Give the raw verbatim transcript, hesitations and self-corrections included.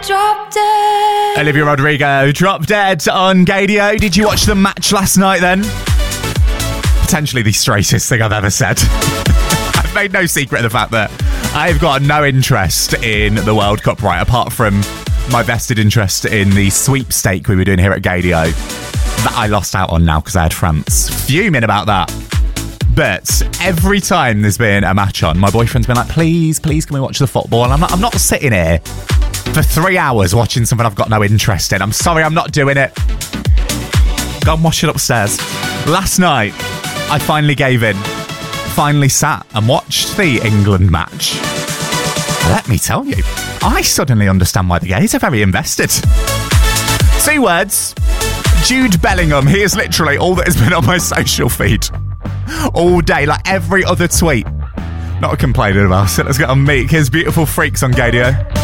Drop Dead. Olivia Rodrigo, Drop Dead on Gadio. Did you watch the match last night then? Potentially the straightest thing I've ever said. I've made no secret of the fact that I've got no interest in the World Cup, right, apart from my vested interest in the sweepstake we were doing here at Gadio that I lost out on now because I had France. Fuming about that. But every time there's been a match on, my boyfriend's been like, please, please, can we watch the football? And I'm not, I'm not sitting here for three hours watching something I've got no interest in. I'm sorry, I'm not doing it. Go and watch it upstairs. Last night, I finally gave in. Finally sat and watched the England match. Let me tell you, I suddenly understand why the gays are very invested. Two words. Jude Bellingham. He is literally all that has been on my social feed all day, like every other tweet. Not complaining about it. Let's get on Meek. His Beautiful Freaks on Gadio.